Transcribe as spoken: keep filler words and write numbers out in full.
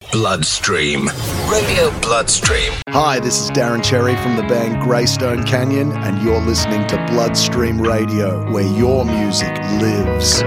Bloodstream. Radio Bloodstream. Hi, this is Darren Cherry from the band Greystone Canyon, and you're listening to Bloodstream Radio, where your music lives.